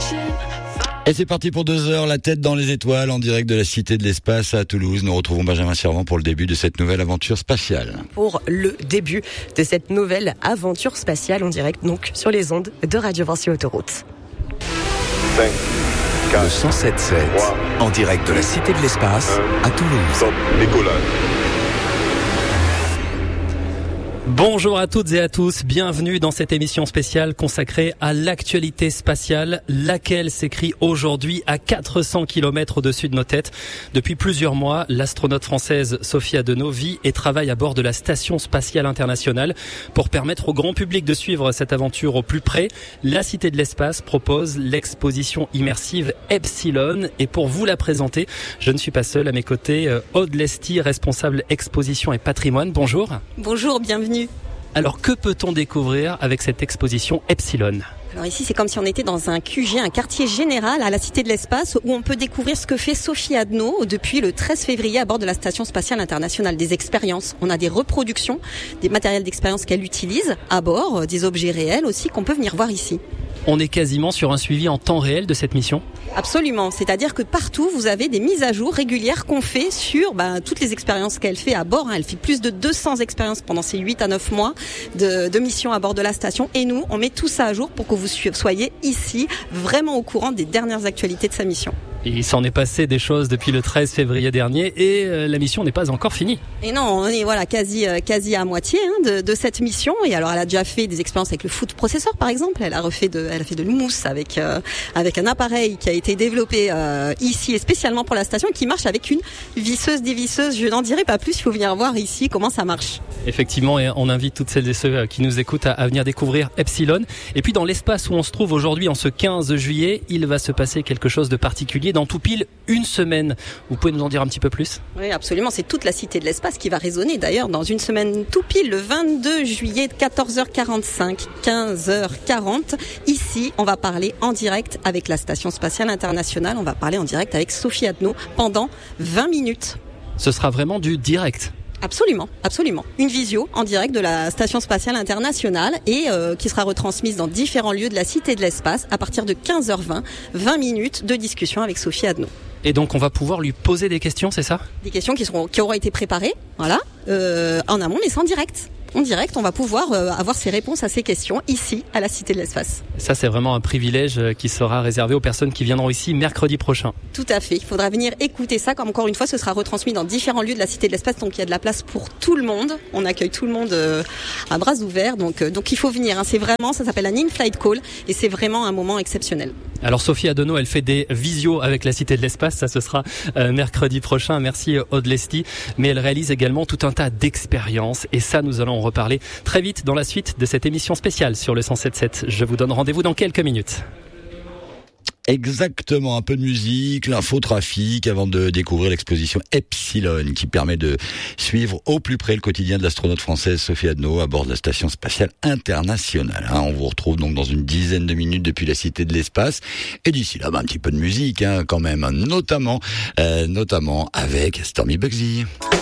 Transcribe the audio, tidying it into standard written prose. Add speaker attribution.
Speaker 1: Et c'est parti pour 2 heures, la tête dans les étoiles, en direct de la Cité de l'Espace à Toulouse. Nous retrouvons Benjamin Servan pour le début de cette nouvelle aventure spatiale.
Speaker 2: Pour le début de cette nouvelle aventure spatiale en direct, donc sur les ondes de Radio Vinci Autoroute.
Speaker 3: 5, 4,
Speaker 4: le 107.7,
Speaker 3: 3,
Speaker 4: en direct de la Cité de l'Espace à Toulouse.
Speaker 3: Top, décollage.
Speaker 5: Bonjour à toutes et à tous, bienvenue dans cette émission spéciale consacrée à l'actualité spatiale, laquelle s'écrit aujourd'hui à 400 km au-dessus de nos têtes. Depuis plusieurs mois, l'astronaute française Sophie Adenau vit et travaille à bord de la Station Spatiale Internationale. Pour permettre au grand public de suivre cette aventure au plus près, la Cité de l'Espace propose l'exposition immersive Epsilon. Et pour vous la présenter, je ne suis pas seul, à mes côtés, Aude Lesty, responsable exposition et patrimoine. Bonjour.
Speaker 2: Bonjour, bienvenue.
Speaker 5: Alors, que peut-on découvrir avec cette exposition Epsilon ?
Speaker 2: Alors ici, c'est comme si on était dans un QG, un quartier général à la Cité de l'Espace, où on peut découvrir ce que fait Sophie Adenau depuis le 13 février à bord de la Station Spatiale Internationale. Des expériences, on a des reproductions, des matériels d'expérience qu'elle utilise à bord, des objets réels aussi qu'on peut venir voir ici.
Speaker 5: On est quasiment sur un suivi en temps réel de cette mission ?
Speaker 2: Absolument, c'est-à-dire que partout vous avez des mises à jour régulières qu'on fait sur toutes les expériences qu'elle fait à bord. Elle fait plus de 200 expériences pendant ces 8 à 9 mois de mission à bord de la station. Et nous, on met tout ça à jour pour que vous soyez ici vraiment au courant des dernières actualités de sa mission.
Speaker 5: Il s'en est passé des choses depuis le 13 février dernier et la mission n'est pas encore finie.
Speaker 2: Et non, on est quasi à moitié de cette mission. Et alors elle a déjà fait des expériences avec le food processor par exemple. Elle a fait de l'houmous avec un appareil qui a été développé ici et spécialement pour la station, qui marche avec une visseuse dévisseuse. Je n'en dirai pas plus, il faut venir voir ici comment ça marche.
Speaker 5: Effectivement, et on invite toutes celles et ceux qui nous écoutent à venir découvrir Epsilon. Et puis dans l'espace où on se trouve aujourd'hui, en ce 15 juillet, il va se passer quelque chose de particulier dans tout pile une semaine. Vous pouvez nous en dire un petit peu plus ?
Speaker 2: Oui, absolument. C'est toute la Cité de l'Espace qui va résonner d'ailleurs dans une semaine tout pile, le 22 juillet, 14h45, 15h40. Ici, on va parler en direct avec la Station Spatiale Internationale. On va parler en direct avec Sophie Adenau pendant 20 minutes.
Speaker 5: Ce sera vraiment du direct ?
Speaker 2: Absolument, absolument. Une visio en direct de la Station Spatiale Internationale et qui sera retransmise dans différents lieux de la Cité de l'Espace à partir de 15h20, 20 minutes de discussion avec Sophie Adenau.
Speaker 5: Et donc on va pouvoir lui poser des questions, c'est ça ?
Speaker 2: Des questions qui auront été préparées, voilà, en amont, mais c'est en direct. En direct, on va pouvoir avoir ses réponses à ces questions ici, à la Cité de l'Espace.
Speaker 5: Ça, c'est vraiment un privilège qui sera réservé aux personnes qui viendront ici mercredi prochain.
Speaker 2: Tout à fait. Il faudra venir écouter ça. Comme encore une fois, ce sera retransmis dans différents lieux de la Cité de l'Espace. Donc, il y a de la place pour tout le monde. On accueille tout le monde à bras ouverts. Donc, il faut venir. C'est vraiment, ça s'appelle un in-flight call. Et c'est vraiment un moment exceptionnel.
Speaker 5: Alors, Sophie Adenau, elle fait des visios avec la Cité de l'Espace. Ça, ce sera mercredi prochain. Merci, Aude Lesty. Mais elle réalise également tout un tas d'expériences. Et ça, nous allons en reparler très vite dans la suite de cette émission spéciale sur le 107.7. Je vous donne rendez-vous dans quelques minutes.
Speaker 1: Exactement, un peu de musique, l'infotrafic avant de découvrir l'exposition Epsilon qui permet de suivre au plus près le quotidien de l'astronaute française Sophie Adenau à bord de la Station Spatiale Internationale. On vous retrouve donc dans une dizaine de minutes depuis la Cité de l'Espace et d'ici là, un petit peu de musique quand même, notamment avec Stormy Bugsy.